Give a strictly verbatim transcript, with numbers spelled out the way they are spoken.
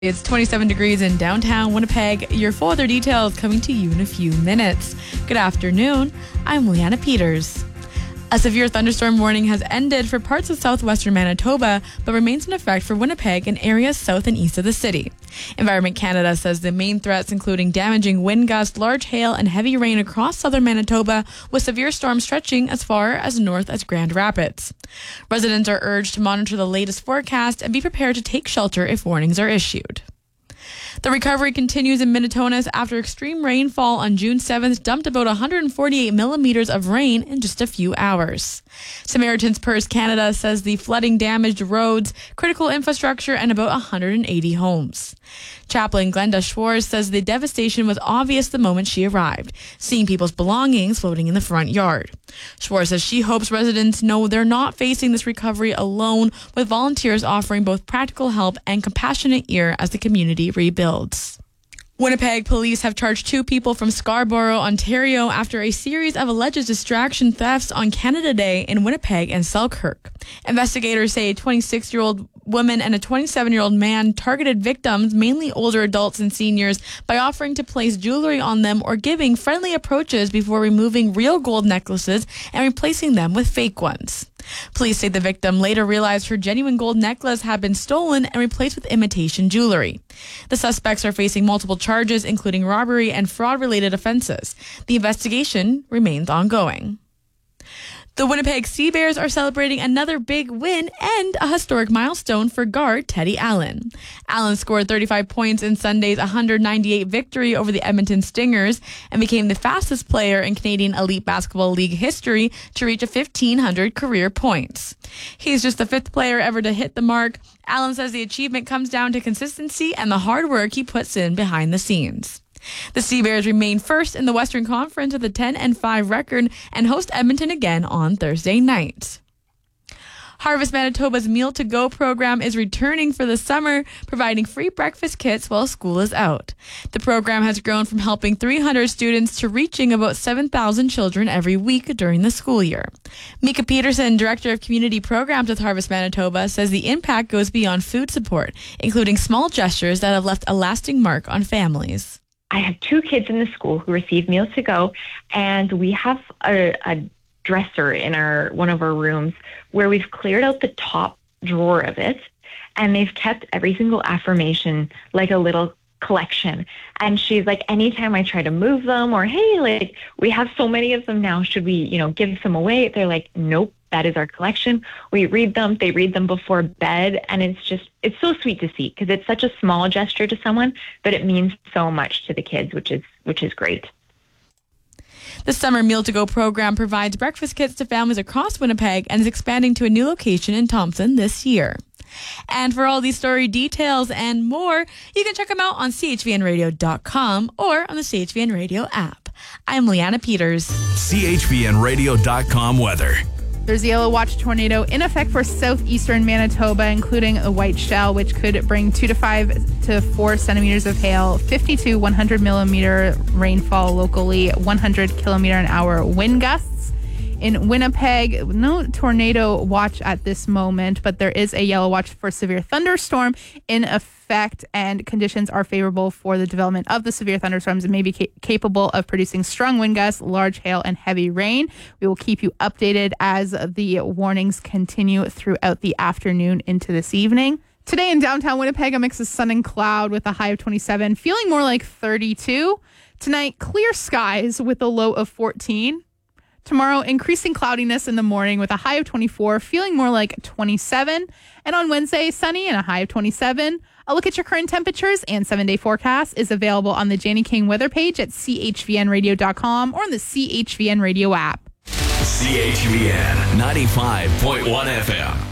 It's twenty-seven degrees in downtown Winnipeg. Your full other details coming to you in a few minutes. Good afternoon. I'm Leanna Peters. A severe thunderstorm warning has ended for parts of southwestern Manitoba, but remains in effect for Winnipeg and areas south and east of the city. Environment Canada says the main threats including damaging wind gusts, large hail, and heavy rain across southern Manitoba, with severe storms stretching as far as north as Grand Rapids. Residents are urged to monitor the latest forecast and be prepared to take shelter if warnings are issued. The recovery continues in Minitonas after extreme rainfall on June seventh dumped about one hundred forty-eight millimeters of rain in just a few hours. Samaritan's Purse Canada says the flooding damaged roads, critical infrastructure, and about one hundred eighty homes. Chaplain Glenda Schwartz says the devastation was obvious the moment she arrived, seeing people's belongings floating in the front yard. Schwartz says she hopes residents know they're not facing this recovery alone, with volunteers offering both practical help and compassionate ear as the community rebuilds. Winnipeg police have charged two people from Scarborough, Ontario, after a series of alleged distraction thefts on Canada Day in Winnipeg and Selkirk. Investigators say a twenty-six-year-old woman and a twenty-seven-year-old man targeted victims, mainly older adults and seniors, by offering to place jewelry on them or giving friendly approaches before removing real gold necklaces and replacing them with fake ones. Police say the victim later realized her genuine gold necklace had been stolen and replaced with imitation jewelry. The suspects are facing multiple charges, including robbery and fraud-related offenses. The investigation remains ongoing. The Winnipeg Sea Bears are celebrating another big win and a historic milestone for guard Teddy Allen. Allen scored thirty-five points in Sunday's one hundred ninety-eight victory over the Edmonton Stingers and became the fastest player in Canadian Elite Basketball League history to reach a fifteen hundred career points. He's just the fifth player ever to hit the mark. Allen says the achievement comes down to consistency and the hard work he puts in behind the scenes. The Sea Bears remain first in the Western Conference with a ten and five record and host Edmonton again on Thursday night. Harvest Manitoba's Meal to Go program is returning for the summer, providing free breakfast kits while school is out. The program has grown from helping three hundred students to reaching about seven thousand children every week during the school year. Mika Peterson, Director of Community Programs with Harvest Manitoba, says the impact goes beyond food support, including small gestures that have left a lasting mark on families. I have two kids in the school who receive Meals to Go, and we have a, a dresser in our one of our rooms where we've cleared out the top drawer of it, and they've kept every single affirmation like a little collection. And she's like, anytime I try to move them or, hey, like, we have so many of them now, should we, you know, give some away? They're like, nope, that is our collection. We read them. They read them before bed. And it's just, it's so sweet to see because it's such a small gesture to someone, but it means so much to the kids, which is, which is great. The Summer Meal to Go program provides breakfast kits to families across Winnipeg and is expanding to a new location in Thompson this year. And for all these story details and more, you can check them out on C H V N radio dot com or on the C H V N Radio app. I'm Leanna Peters. C H V N radio dot com weather. There's a yellow watch tornado in effect for southeastern Manitoba, including a white shell, which could bring two to five to four centimeters of hail, fifty to one hundred millimeter rainfall locally, one hundred kilometer an hour wind gusts. In Winnipeg, no tornado watch at this moment, but there is a yellow watch for severe thunderstorm in effect, and conditions are favorable for the development of the severe thunderstorms and may be ca- capable of producing strong wind gusts, large hail, and heavy rain. We will keep you updated as the warnings continue throughout the afternoon into this evening. Today in downtown Winnipeg, a mix of sun and cloud with a high of twenty-seven, feeling more like thirty-two. Tonight, clear skies with a low of fourteen. Tomorrow, increasing cloudiness in the morning with a high of twenty-four, feeling more like twenty-seven. And on Wednesday, sunny and a high of twenty-seven. A look at your current temperatures and seven-day forecast is available on the Janie King weather page at C H V N radio dot com or on the C H V N Radio app. C H V N ninety-five point one F M.